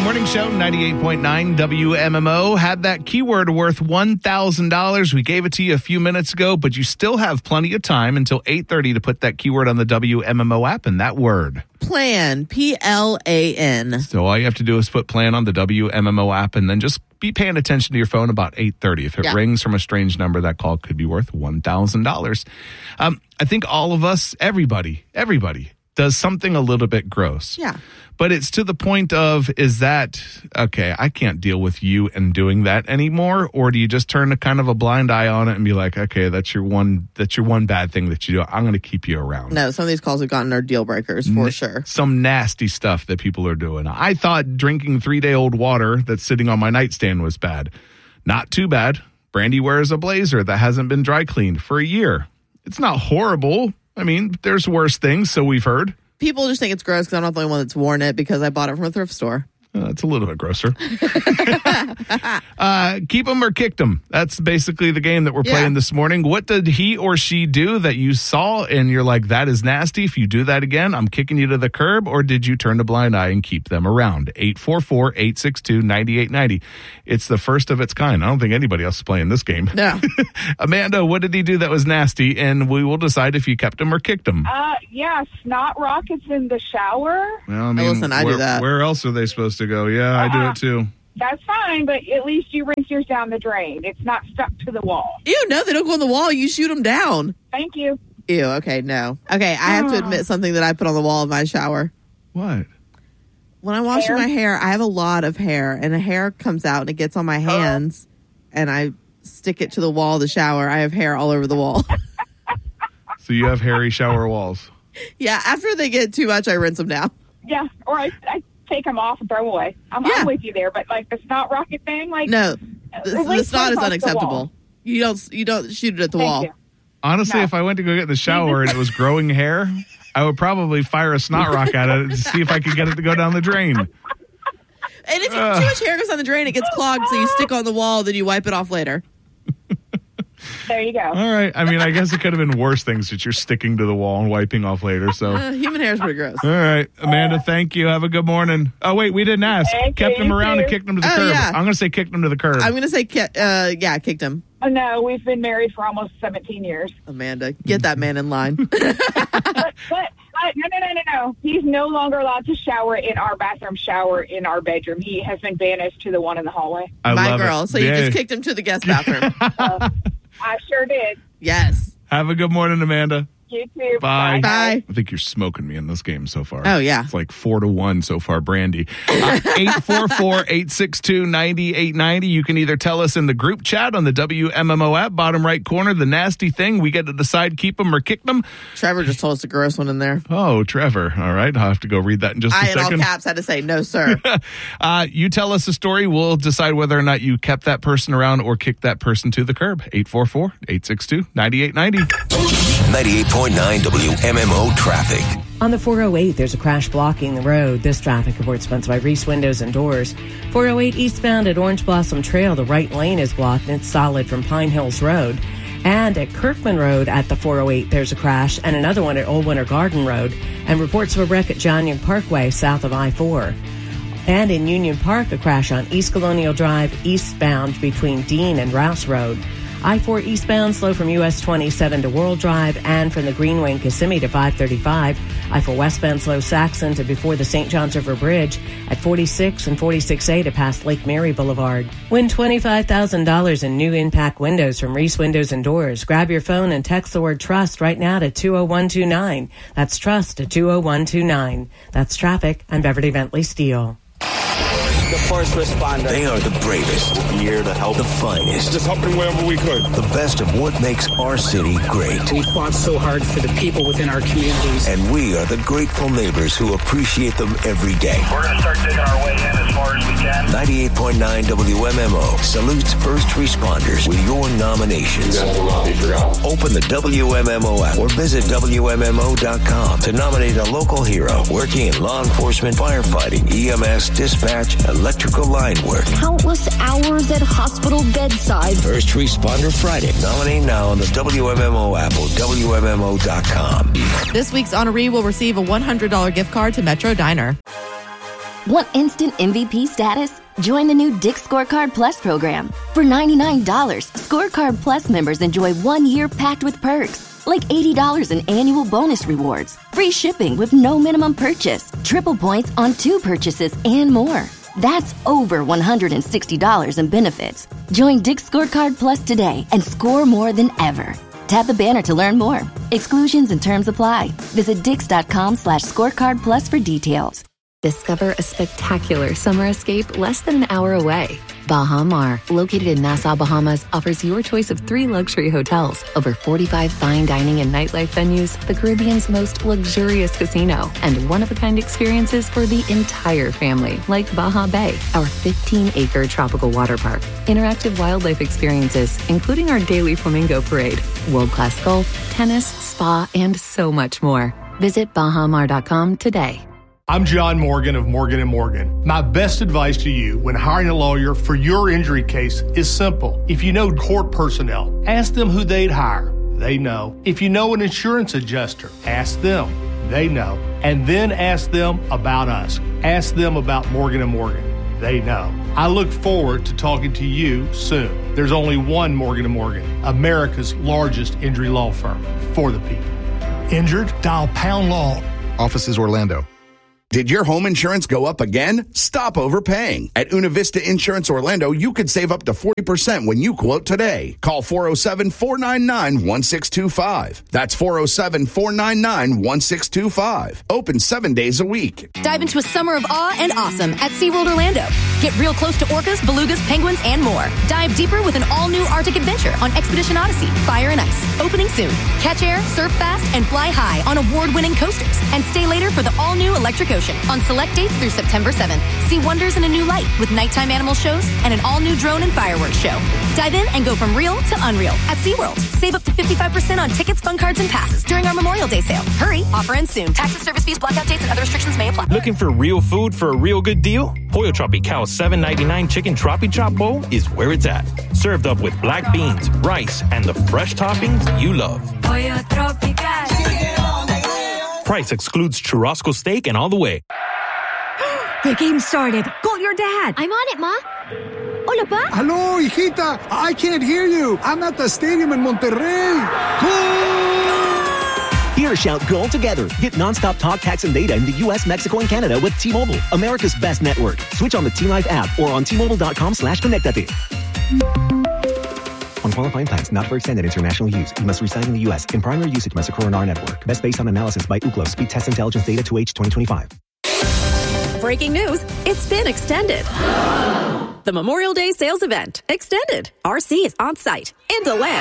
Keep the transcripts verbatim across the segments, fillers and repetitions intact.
Morning Show, ninety-eight point nine W M M O. Had that keyword worth one thousand dollars. We gave it to you a few minutes ago, but you still have plenty of time until eight thirty to put that keyword on the W M M O app and that word. Plan, P L A N. So all you have to do is put plan on the W M M O app and then just be paying attention to your phone about eight thirty. If it yeah. rings from a strange number, that call could be worth one thousand dollars. Um, I think all of us, everybody, everybody does something a little bit gross. Yeah. But it's to the point of, is that, okay, I can't deal with you and doing that anymore? Or do you just turn a kind of a blind eye on it and be like, okay, that's your one that's your one bad thing that you do. I'm going to keep you around. No, some of these calls have gotten our deal breakers for N- sure. Some nasty stuff that people are doing. I thought drinking three-day-old water that's sitting on my nightstand was bad. Not too bad. Brandy wears a blazer that hasn't been dry cleaned for a year. It's not horrible. I mean, there's worse things, so we've heard. People just think it's gross because I'm not the only one that's worn it because I bought it from a thrift store. Uh, it's a little bit grosser. uh, keep them or kick them. That's basically the game that we're Yeah. playing this morning. What did he or she do that you saw and you're like, that is nasty? If you do that again, I'm kicking you to the curb. Or did you turn a blind eye and keep them around? eight four four, eight six two, nine eight nine zero. It's the first of its kind. I don't think anybody else is playing this game. No. Amanda, what did he do that was nasty? And we will decide if you kept him or kicked him. Uh, yeah, snot rockets in the shower. Well, I mean, listen, I do where, that. Where else are they supposed to go? Yeah, I do Uh-uh. it too. That's fine, but at least you rinse yours down the drain. It's not stuck to the wall. Ew, no, they don't go on the wall. You shoot them down. Thank you. Ew, okay, no. Okay, I have to admit something that I put on the wall of my shower. What? When I'm washing Hair? my hair, I have a lot of hair, and a hair comes out and it gets on my hands, and I stick it to the wall of the shower. I have hair all over the wall. So you have hairy shower walls. Yeah, after they get too much, I rinse them down. Yeah, or I, I take them off and throw them away. I'm, Yeah. I'm with you there, but like the snot rocket thing, like No, the, at the least snot put is it off the unacceptable. wall. You don't you don't shoot it at the Thank wall. you. Honestly, No. if I went to go get in the shower and it was growing hair, I would probably fire a snot rock at it to see if I could get it to go down the drain. And if you, too much hair goes on the drain, it gets clogged, so you stick on the wall, then you wipe it off later. There you go. All right. I mean, I guess it could have been worse things that you're sticking to the wall and wiping off later. So, all Uh, human hair is pretty gross. right. Amanda, thank you. Have a good morning. Oh, wait, we didn't ask. Thank Kept you, him you around too. and kicked him to the Oh, curb. yeah. I'm going to say kicked him to the curb. I'm going to say, ki- uh, yeah, kicked him. Oh, no, we've been married for almost seventeen years. Amanda, get that man in line. But, but, but no, no, no, no, no. He's no longer allowed to shower in our bathroom, shower in our bedroom. He has been banished to the one in the hallway. I My love girl. it. So you Yeah. just kicked him to the guest bathroom. Uh, I sure did. Yes. Have a good morning, Amanda. You too. Bye. Bye. I think you're smoking me in this game so far. Oh, yeah. It's like four to one so far, Brandy. Uh, eight four four, eight six two, nine eight nine zero. You can either tell us in the group chat on the W M M O app, bottom right corner, the nasty thing. We get to decide keep them or kick them. Trevor just told us a gross one in there. Oh, Trevor. All right. I'll have to go read that in just a I, in all second. caps, had to say, no, sir. Uh, you tell us a story. We'll decide whether or not you kept that person around or kicked that person to the curb. eight four four, eight six two, nine eight nine zero. ninety-eight point nine W M M O traffic. On the four oh eight, there's a crash blocking the road. This traffic report sponsored by Reese Windows and Doors. four oh eight eastbound at Orange Blossom Trail, the right lane is blocked and it's solid from Pine Hills Road. And at Kirkman Road at the four oh eight, there's a crash, and another one at Old Winter Garden Road, and reports of a wreck at John Young Parkway south of I four. And in Union Park, a crash on East Colonial Drive eastbound between Dean and Rouse Road. I four eastbound slow from U S twenty-seven to World Drive and from the Greenway in Kissimmee to five thirty-five. I four westbound slow Saxon to before the Saint Johns River Bridge at forty-six and forty-six A to past Lake Mary Boulevard. Win twenty-five thousand dollars in new impact windows from Reese Windows and Doors. Grab your phone and text the word TRUST right now to two oh one two nine. That's TRUST to two oh one two nine. That's traffic. I'm Beverly Bentley Steele. The first responder. They are the bravest. Here to help. The finest. Just helping wherever we could. The best of what makes our city great. We fought so hard for the people within our communities. And we are the grateful neighbors who appreciate them every day. We're going to start digging our way in as far as we can. ninety-eight point nine W M M O salutes first responders with your nominations. You guys will not be forgotten. Open the W M M O app or visit W M M O dot com to nominate a local hero working in law enforcement, firefighting, E M S, dispatch, electrical line work. Countless hours at hospital bedsides. First Responder Friday. Nominate now on the W M M O app or W M M O dot com. This week's honoree will receive a one hundred dollars gift card to Metro Diner. Want instant M V P status? Join the new Dick's Scorecard Plus program. For ninety-nine dollars, Scorecard Plus members enjoy one year packed with perks, like eighty dollars in annual bonus rewards, free shipping with no minimum purchase, triple points on two purchases, and more. That's over one hundred sixty dollars in benefits. Join Dick's Scorecard Plus today and score more than ever. Tap the banner to learn more. Exclusions and terms apply. Visit dix.com slash scorecard plus for details. Discover a spectacular summer escape less than an hour away. Baha Mar, located in Nassau, Bahamas, offers your choice of three luxury hotels, over forty-five fine dining and nightlife venues, the Caribbean's most luxurious casino, and one-of-a-kind experiences for the entire family, like Baja Bay, our fifteen-acre tropical water park, interactive wildlife experiences, including our daily flamingo parade, world-class golf, tennis, spa, and so much more. Visit baha mar dot com today. I'm John Morgan of Morgan and Morgan. My best advice to you when hiring a lawyer for your injury case is simple. If you know court personnel, ask them who they'd hire. They know. If you know an insurance adjuster, ask them. They know. And then ask them about us. Ask them about Morgan and Morgan. They know. I look forward to talking to you soon. There's only one Morgan and Morgan, America's largest injury law firm for the people. Injured? Dial Pound Law. Offices Orlando. Did your home insurance go up again? Stop overpaying. At Una Vista Insurance Orlando, you could save up to forty percent when you quote today. Call four oh seven, four nine nine, one six two five. That's four oh seven, four nine nine, one six two five. Open seven days a week. Dive into a summer of awe and awesome at SeaWorld Orlando. Get real close to orcas, belugas, penguins, and more. Dive deeper with an all-new Arctic adventure on Expedition Odyssey, Fire and Ice. Opening soon. Catch air, surf fast, and fly high on award-winning coasters. And stay later for the all-new Electric Ocean on select dates through September seventh. See wonders in a new light with nighttime animal shows and an all-new drone and fireworks show. Dive in and go from real to unreal at SeaWorld. Save up to fifty-five percent on tickets, fun cards, and passes during our Memorial Day sale. Hurry, offer ends soon. Taxes, service fees, blackout dates, and other restrictions may apply. Looking for real food for a real good deal? Pollo Tropical's seven ninety-nine chicken Tropi Chop Bowl is where it's at. Served up with black beans, rice, and the fresh toppings you love. Pollo Tropical. Price excludes churrasco steak and all the way. The game started. Call your dad. I'm on it, Ma. Hola, Pa. Hello, hijita. I can't hear you. I'm at the stadium in Monterrey. Goal! Hear shout goal together. Get nonstop talk, text, and data in the U S, Mexico, and Canada with T-Mobile, America's best network. Switch on the T-Life app or on T-Mobile.com slash connectate. On qualifying plans, not for extended international use. You must reside in the U S. In primary usage, Mexico or R network. Best based on analysis by Ookla. Speed Test Intelligence Data to H twenty twenty-five. Breaking news, it's been extended. The Memorial Day sales event, extended. R C is on site in DeLand.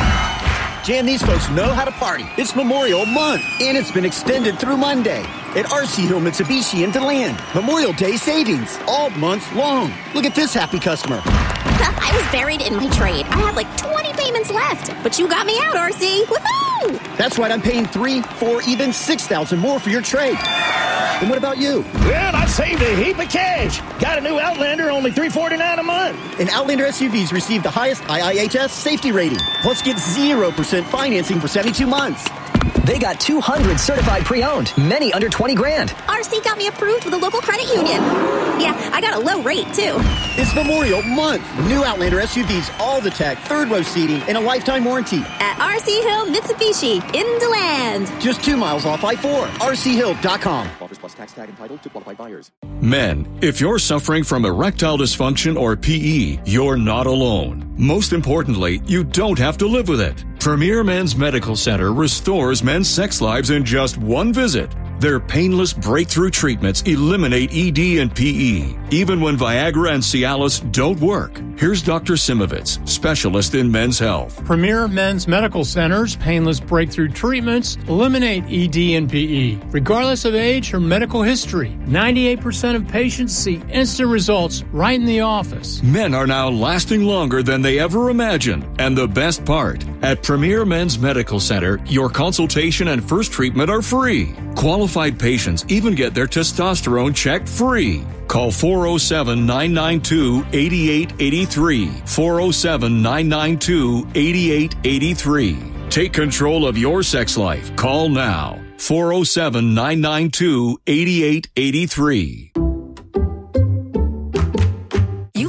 Jan, these folks know how to party. It's Memorial Month, and it's been extended through Monday. At R C Hill Mitsubishi in DeLand. Memorial Day savings, all month long. Look at this happy customer. I was buried in my trade. I had like twenty payments left, but you got me out, R C. Woohoo! That's right, I'm paying three, four, even six thousand more for your trade. And what about you? Well, I saved a heap of cash. Got a new Outlander, only three forty-nine a month. And Outlander S U Vs received the highest I I H S safety rating. Plus, get zero percent financing for seventy-two months. They got two hundred certified pre-owned, many under twenty grand. R C got me approved with a local credit union. Yeah, I got a low rate, too. It's Memorial Month. New Outlander S U Vs, all the tech, third row seating, and a lifetime warranty. At R C Hill Mitsubishi in DeLand. Just two miles off I four. R C hill dot com. Offers plus tax tag entitled to qualified buyers. Men, if you're suffering from erectile dysfunction or P E, you're not alone. Most importantly, you don't have to live with it. Premier Men's Medical Center restores men's sex lives in just one visit. Their painless breakthrough treatments eliminate E D and P E, even when Viagra and Cialis don't work. Here's Doctor Simovitz, specialist in men's health. Premier Men's Medical Center's painless breakthrough treatments eliminate E D and P E, regardless of age or medical history. ninety-eight percent of patients see instant results right in the office. Men are now lasting longer than they ever imagined. And the best part, at Premier Men's Medical Center, your consultation and first treatment are free. Qualified patients even get their testosterone checked free. Call four oh seven, nine nine two, eight eight eight three. four oh seven, nine nine two, eight eight eight three. Take control of your sex life. Call now. four oh seven, nine nine two, eight eight eight three.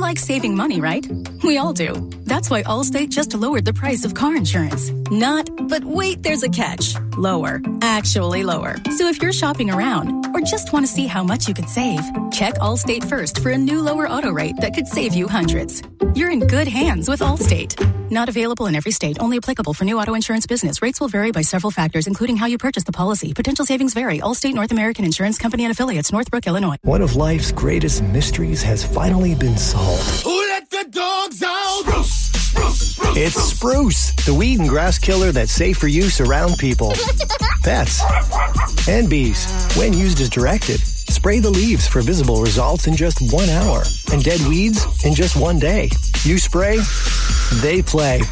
like saving money, right? We all do. That's why Allstate just lowered the price of car insurance. Not, but wait, there's a catch. Lower. Actually lower. So if you're shopping around or just want to see how much you could save, check Allstate first for a new lower auto rate that could save you hundreds. You're in good hands with Allstate. Not available in every state. Only applicable for new auto insurance business. Rates will vary by several factors, including how you purchase the policy. Potential savings vary. Allstate North American Insurance Company and affiliates, Northbrook, Illinois. One of life's greatest mysteries has finally been solved. Who let the dogs out? Spruce, spruce, spruce, it's Spruce, the weed and grass killer that's safe for use around people, pets, and bees. When used as directed, spray the leaves for visible results in just one hour and dead weeds in just one day. You spray, they play.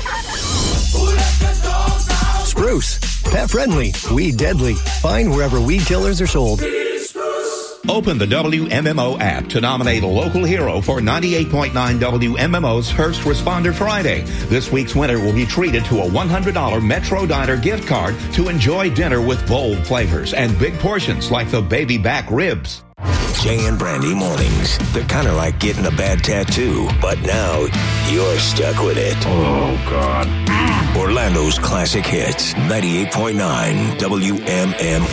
Spruce, pet friendly, weed deadly. Find wherever weed killers are sold. Open the W M M O app to nominate a local hero for ninety-eight point nine W M M O's First Responder Friday. This week's winner will be treated to a one hundred dollars Metro Diner gift card to enjoy dinner with bold flavors and big portions like the baby back ribs. Jay and Brandy mornings. They're kind of like getting a bad tattoo, but now you're stuck with it. Oh, God. Orlando's classic hits, ninety-eight point nine W M M